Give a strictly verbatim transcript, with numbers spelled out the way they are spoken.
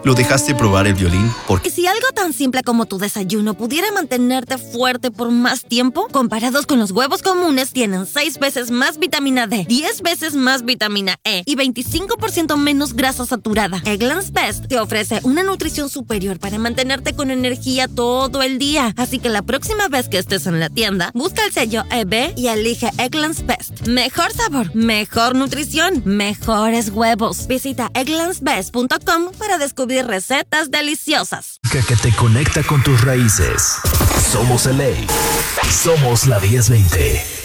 ¿Lo dejaste probar el violín? Porque ¿Y si algo tan simple como tu desayuno pudiera mantenerte fuerte por más tiempo? Comparados con los huevos comunes, tienen seis veces más vitamina D, diez veces más vitamina E y veinticinco por ciento menos grasa saturada. Eggland's Best te ofrece una nutrición superior para mantenerte con energía todo el día. Así que la próxima vez que estés en la tienda, busca el sello E B y elige Eggland's Best. Mejor sabor, mejor nutrición, mejores huevos. Visita egglands best punto com para descubrir recetas deliciosas. Que, que te conecta con tus raíces. Somos L A. Somos la diez veinte.